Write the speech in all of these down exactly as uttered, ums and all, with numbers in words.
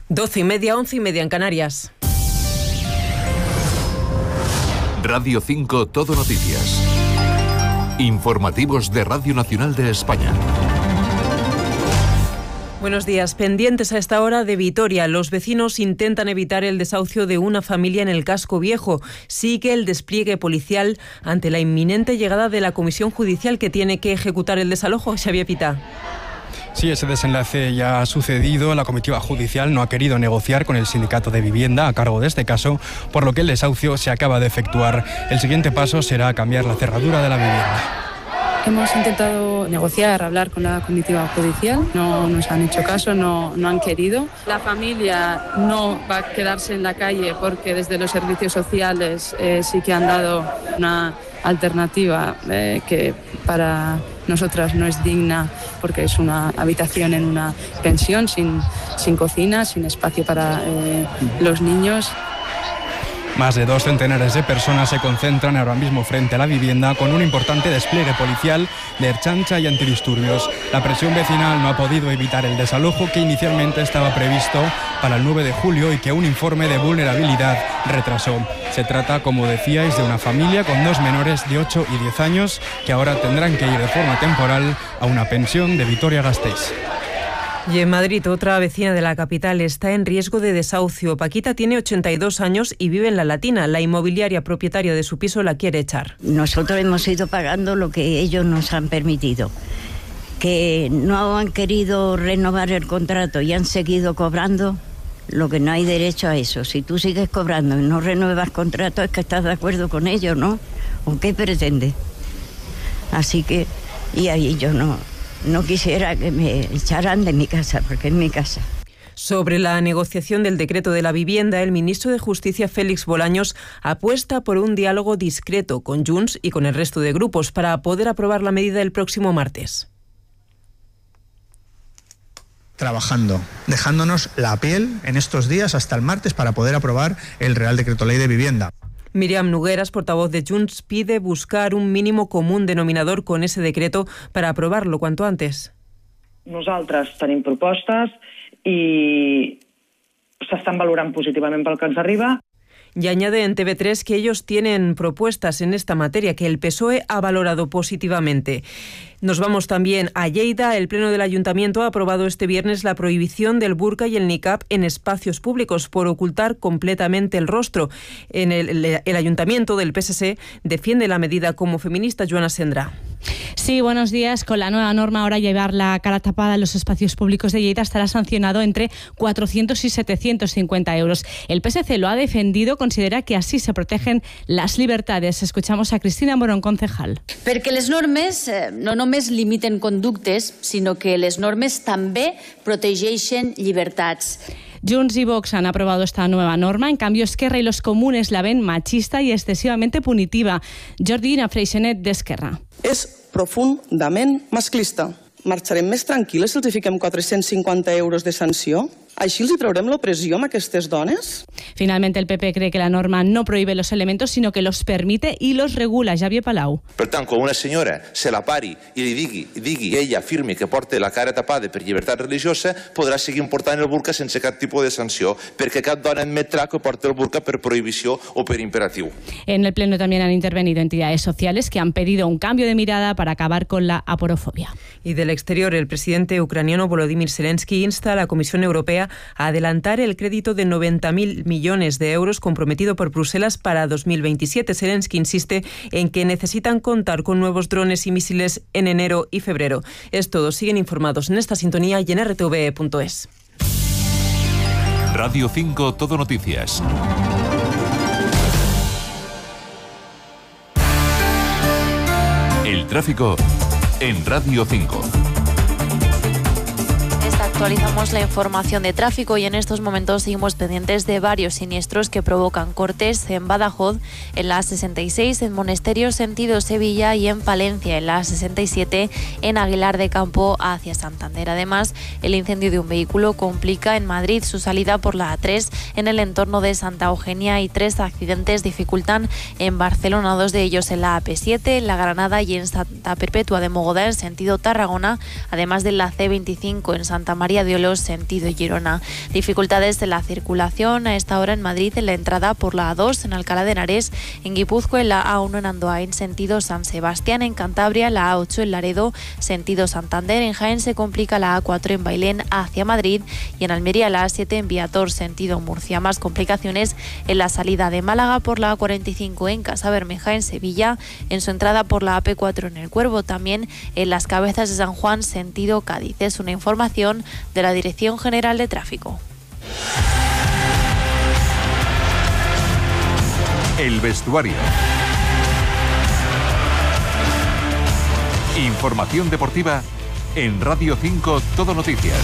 Doce y media, once y media en Canarias. Radio cinco Todo Noticias. Informativos de Radio Nacional de España. Buenos días. Pendientes a esta hora de Vitoria. Los vecinos intentan evitar el desahucio de una familia en el casco viejo. Sigue el despliegue policial ante la inminente llegada de la comisión judicial que tiene que ejecutar el desalojo. Xavier Pita. Sí, ese desenlace ya ha sucedido. La comitiva judicial no ha querido negociar con el sindicato de vivienda a cargo de este caso, por lo que el desahucio se acaba de efectuar. El siguiente paso será cambiar la cerradura de la vivienda. Hemos intentado negociar, hablar con la comitiva judicial, no nos han hecho caso, no, no han querido. La familia no va a quedarse en la calle porque desde los servicios sociales eh, sí que han dado una alternativa eh, que para nosotras no es digna, porque es una habitación en una pensión sin, sin cocina, sin espacio para eh, los niños. Más de dos centenares de personas se concentran ahora mismo frente a la vivienda con un importante despliegue policial de Ertzaintza y antidisturbios. La presión vecinal no ha podido evitar el desalojo que inicialmente estaba previsto para el nueve de julio y que un informe de vulnerabilidad retrasó. Se trata, como decíais, de una familia con dos menores de ocho y diez años que ahora tendrán que ir de forma temporal a una pensión de Vitoria-Gasteiz. Y en Madrid, otra vecina de la capital está en riesgo de desahucio. Paquita tiene ochenta y dos años y vive en La Latina. La inmobiliaria propietaria de su piso la quiere echar. Nosotros hemos ido pagando lo que ellos nos han permitido. Que no han querido renovar el contrato y han seguido cobrando, lo que no hay derecho a eso. Si tú sigues cobrando y no renuevas contrato, es que estás de acuerdo con ellos, ¿no? ¿O qué pretende? Así que, y ahí yo no... No quisiera que me echaran de mi casa, porque es mi casa. Sobre la negociación del decreto de la vivienda, el ministro de Justicia, Félix Bolaños, apuesta por un diálogo discreto con Junts y con el resto de grupos para poder aprobar la medida el próximo martes. Trabajando, dejándonos la piel en estos días hasta el martes para poder aprobar el Real Decreto Ley de Vivienda. Míriam Nogueras, portavoz de Junts, pide buscar un mínimo común denominador con ese decreto para aprovarlo cuanto antes. Nosaltres tenim propostes i s'estan valorant positivament pel que ens arriba. Y añade en T V tres que ellos tienen propuestas en esta materia que el P S O E ha valorado positivamente. Nos vamos también a Lleida. El Pleno del Ayuntamiento ha aprobado este viernes la prohibición del burka y el niqab en espacios públicos por ocultar completamente el rostro. En el, el, el Ayuntamiento del P S C defiende la medida como feminista. Joana Sendra. Sí, buenos días. Con la nueva norma, ahora llevar la cara tapada en los espacios públicos de Lleida estará sancionado entre cuatrocientos y setecientos cincuenta euros. El P S C lo ha defendido, considera que así se protegen las libertades. Escuchamos a Cristina Morón, concejal. Perquè les normes eh, no només limiten conductes, sinó que les normes també protegeixen llibertats. Junts y Vox han aprobado esta nueva norma. En cambio, Esquerra y los comunes la ven machista y excesivamente punitiva. Jordina Freixenet, d'Esquerra. És profundament masclista. Marxarem més tranquil·les si els fiquem quatre-cents cinquanta euros de sanció? ¿Així els hi traurem l'opressió a aquestes dones? Finalmente, el P P cree que la norma no prohíbe los elementos, sino que los permite y los regula. Javier Palau. Per tant, quan una senyora se la pari i li digui, digui ella afirmi que porta la cara tapada per llibertat religiosa, podrà seguir portant el burca sense cap tipus de sanció, perquè cap dona admetrà que porta el burca per prohibició o per imperatiu. En el Pleno también han intervenido entidades sociales que han pedido un cambio de mirada para acabar con la aporofobia. Y del exterior, el presidente ucraniano Volodymyr Zelensky insta a la Comisión Europea a adelantar el crédito de noventa mil millones de euros comprometido por Bruselas para dos mil veintisiete. Zelensky insiste en que necesitan contar con nuevos drones y misiles en enero y febrero. Es todo. Siguen informados en esta sintonía y en r t v punto es. Radio cinco Todo Noticias. El tráfico en Radio cinco. Actualizamos la información de tráfico y en estos momentos seguimos pendientes de varios siniestros que provocan cortes en Badajoz, en la A sesenta y seis, en Monesterio sentido Sevilla y en Palencia, en la A sesenta y siete, en Aguilar de Campo hacia Santander. Además, el incendio de un vehículo complica en Madrid su salida por la A tres en el entorno de Santa Eugenia y tres accidentes dificultan en Barcelona, dos de ellos en la A P siete, en la Granada y en Santa Perpetua de Mogoda en sentido Tarragona, además de la C veinticinco en Santa María María de Olos, sentido Girona. Dificultades de la circulación a esta hora en Madrid, en la entrada por la A dos en Alcalá de Henares, en Guipúzcoa en la A uno en Andoain, sentido San Sebastián, en Cantabria la A ocho en Laredo, sentido Santander, en Jaén se complica la A cuatro en Bailén hacia Madrid y en Almería la A siete en Viator, sentido Murcia. Más complicaciones en la salida de Málaga por la A cuarenta y cinco en Casabermeja, en Sevilla, en su entrada por la A P cuatro en El Cuervo, también en Las Cabezas de San Juan, sentido Cádiz. Es una información de la Dirección General de Tráfico. El vestuario. Información deportiva en Radio cinco Todo Noticias.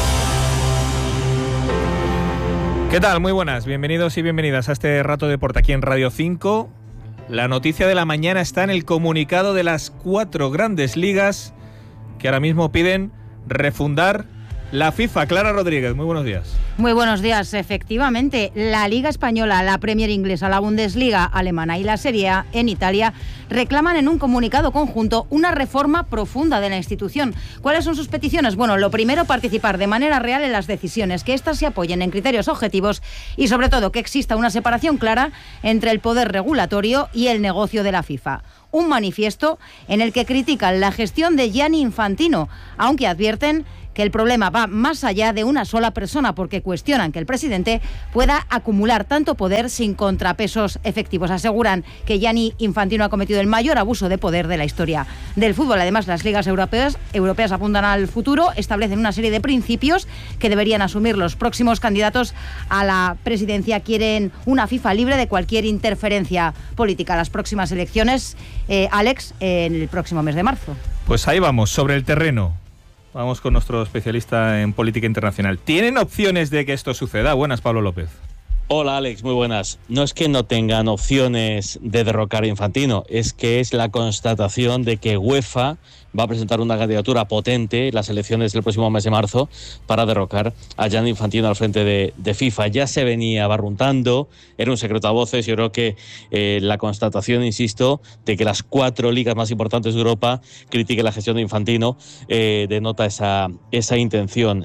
¿Qué tal? Muy buenas, bienvenidos y bienvenidas a este rato de deporte aquí en Radio cinco. La noticia de la mañana está en el comunicado de las cuatro grandes ligas que ahora mismo piden refundar la FIFA. Clara Rodríguez, muy buenos días. Muy buenos días. Efectivamente, la Liga Española, la Premier Inglesa, la Bundesliga alemana y la Serie A en Italia reclaman en un comunicado conjunto una reforma profunda de la institución. ¿Cuáles son sus peticiones? Bueno, lo primero, participar de manera real en las decisiones, que éstas se apoyen en criterios objetivos y, sobre todo, que exista una separación clara entre el poder regulatorio y el negocio de la FIFA. Un manifiesto en el que critican la gestión de Gianni Infantino, aunque advierten que el problema va más allá de una sola persona, porque cuestionan que el presidente pueda acumular tanto poder sin contrapesos efectivos. Aseguran que Gianni Infantino ha cometido el mayor abuso de poder de la historia del fútbol. Además, las ligas europeas, europeas apuntan al futuro, establecen una serie de principios que deberían asumir los próximos candidatos a la presidencia. Quieren una FIFA libre de cualquier interferencia política. Las próximas elecciones, eh, Alex, en el próximo mes de marzo. Pues ahí vamos, sobre el terreno. Vamos con nuestro especialista en política internacional. ¿Tienen opciones de que esto suceda? Buenas, Pablo López. Hola, Alex, muy buenas. No es que no tengan opciones de derrocar a Infantino, es que es la constatación de que UEFA va a presentar una candidatura potente en las elecciones del próximo mes de marzo para derrocar a Gianni Infantino al frente de, de FIFA. Ya se venía barruntando, era un secreto a voces. Yo creo que eh, la constatación, insisto, de que las cuatro ligas más importantes de Europa critiquen la gestión de Infantino eh, denota esa, esa intención.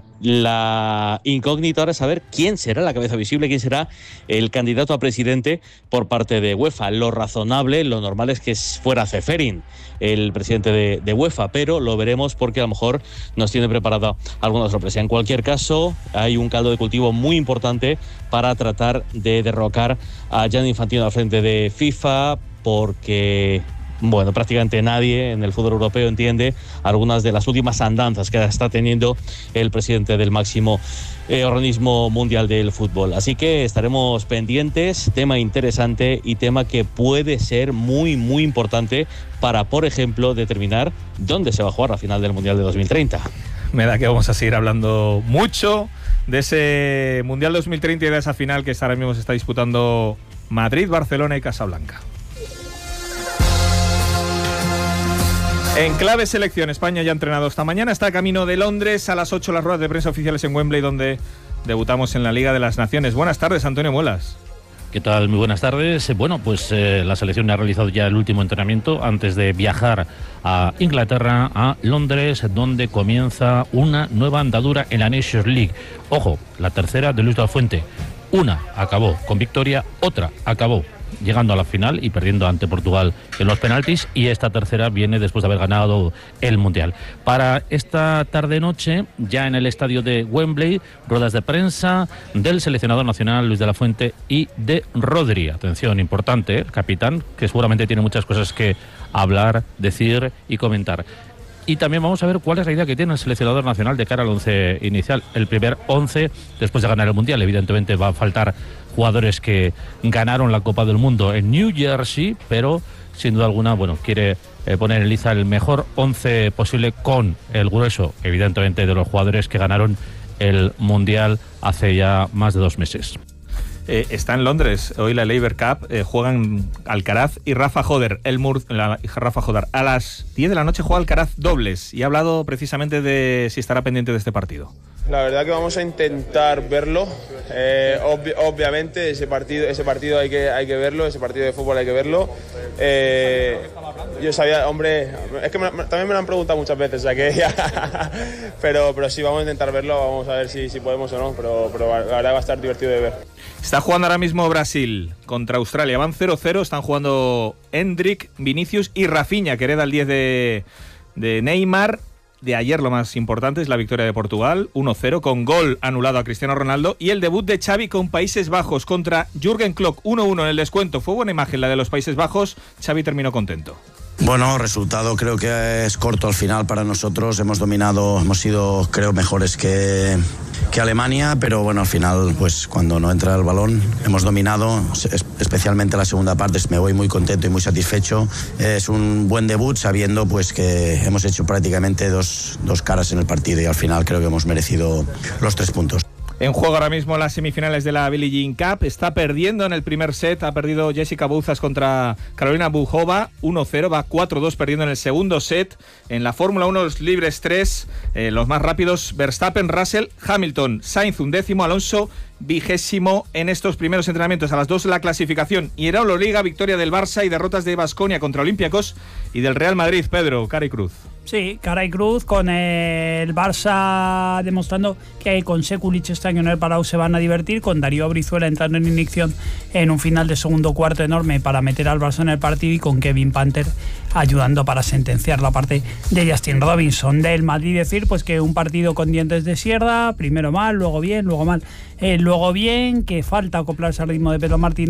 La incógnita ahora es saber quién será la cabeza visible, quién será el candidato a presidente por parte de UEFA. Lo razonable, lo normal es que fuera Ceferin, el presidente de, de UEFA, pero lo veremos porque a lo mejor nos tiene preparada alguna sorpresa. En cualquier caso, hay un caldo de cultivo muy importante para tratar de derrocar a Gianni Infantino al frente de FIFA, porque bueno, prácticamente nadie en el fútbol europeo entiende algunas de las últimas andanzas que está teniendo el presidente del máximo eh, organismo mundial del fútbol. Así que estaremos pendientes, tema interesante y tema que puede ser muy, muy importante para, por ejemplo, determinar dónde se va a jugar la final del Mundial de dos mil treinta. Me da que vamos a seguir hablando mucho de ese Mundial dos mil treinta y de esa final que ahora mismo se está disputando Madrid, Barcelona y Casablanca. En clave selección, España ya ha entrenado esta mañana, está camino de Londres, a las ocho las ruedas de prensa oficiales en Wembley, donde debutamos en la Liga de las Naciones. Buenas tardes, Antonio Muelas. ¿Qué tal? Muy buenas tardes. Bueno, pues eh, la selección ha realizado ya el último entrenamiento antes de viajar a Inglaterra, a Londres, donde comienza una nueva andadura en la Nations League. Ojo, la tercera de Luis de la Fuente. Una acabó con victoria, otra acabó llegando a la final y perdiendo ante Portugal en los penaltis, y esta tercera viene después de haber ganado el Mundial. Para esta tarde-noche, ya en el estadio de Wembley, ruedas de prensa del seleccionador nacional Luis de la Fuente y de Rodri. Atención, importante, el capitán, que seguramente tiene muchas cosas que hablar, decir y comentar. Y también vamos a ver cuál es la idea que tiene el seleccionador nacional de cara al once inicial. El primer once después de ganar el Mundial. Evidentemente va a faltar jugadores que ganaron la Copa del Mundo en New Jersey, pero sin duda alguna, bueno, quiere eh, poner en liza el mejor once posible con el grueso, evidentemente, de los jugadores que ganaron el Mundial hace ya más de dos meses. Eh, está en Londres, hoy la Labour Cup, eh, juegan Alcaraz y Rafa Joder, el Mur, la, Rafa Joder. A las diez de la noche juega Alcaraz dobles y ha hablado precisamente de si estará pendiente de este partido. La verdad que vamos a intentar verlo, eh, obvi obviamente ese partido, ese partido hay que, hay que verlo, ese partido de fútbol hay que verlo. Eh, yo sabía, hombre, es que me, también me lo han preguntado muchas veces, o sea que pero, pero sí, vamos a intentar verlo, vamos a ver si, si podemos o no, pero, pero la verdad va a estar divertido de ver. Está jugando ahora mismo Brasil contra Australia, van cero cero, están jugando Endrick, Vinicius y Rafinha, que hereda el diez de, de Neymar. De ayer lo más importante es la victoria de Portugal, uno cero, con gol anulado a Cristiano Ronaldo, y el debut de Xavi con Países Bajos contra Jürgen Klopp, uno uno en el descuento. Fue buena imagen la de los Países Bajos, Xavi terminó contento. Bueno, resultado creo que es corto al final para nosotros. Hemos dominado, hemos sido creo mejores que, que Alemania, pero bueno, al final pues cuando no entra el balón hemos dominado, especialmente la segunda parte. Me voy muy contento y muy satisfecho. Es un buen debut sabiendo pues que hemos hecho prácticamente dos, dos caras en el partido y al final creo que hemos merecido los tres puntos. En juego ahora mismo las semifinales de la Billie Jean Cup. Está perdiendo en el primer set. Ha perdido Jessica Bouzas contra Carolina Bujova, uno cero. Va cuatro dos perdiendo en el segundo set. En la Fórmula uno, los libres tres, eh, los más rápidos, Verstappen, Russell, Hamilton, Sainz undécimo, Alonso vigésimo en estos primeros entrenamientos. A las dos de la clasificación. Y en Euroliga, victoria del Barça y derrotas de Baskonia contra Olympiacos y del Real Madrid. Pedro, cara y cruz. Sí, cara y cruz, con el Barça demostrando que con Sekulic este año en el Palau se van a divertir, con Darío Brizuela entrando en inyección en un final de segundo cuarto enorme para meter al Barça en el partido, y con Kevin Panther ayudando para sentenciar la parte de Justin Robinson. Del Madrid decir pues que un partido con dientes de sierra, primero mal, luego bien, luego mal, eh, luego bien, que falta acoplarse al ritmo de Pedro Martínez.